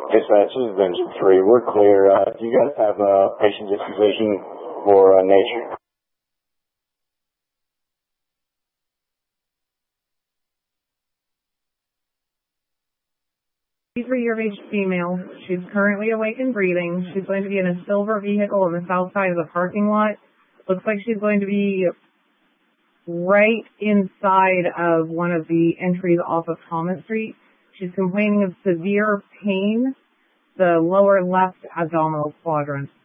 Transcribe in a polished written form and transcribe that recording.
Dispatch, this is Benjamin 3. We're clear. Do you guys have a patient disposition for nature? She's a year-of-age female. She's currently awake and breathing. She's going to be in a silver vehicle on the south side of the parking lot. Looks like she's going to be right inside of one of the entries off of Thomas Street. She's complaining of severe pain, the lower left abdominal quadrant.